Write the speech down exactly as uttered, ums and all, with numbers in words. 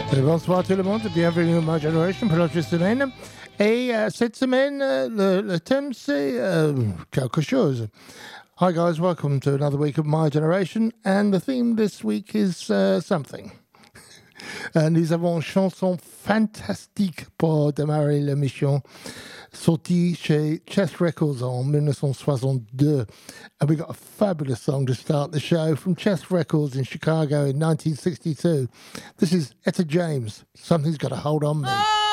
Et bonsoir tout le monde, bienvenue à ma génération pour l'autre semaine. Et euh, cette semaine, euh, le, le thème c'est euh, quelque chose. Hi guys, welcome to another week of My Generation, and the theme this week is uh, something. Euh, nous avons une chanson fantastique pour démarrer l'émission, sortie chez Chess Records en nineteen sixty-two. And we got a fabulous song to start the show from Chess Records in Chicago in nineteen sixty-two. This is Etta James, Something's Got a Hold on Me.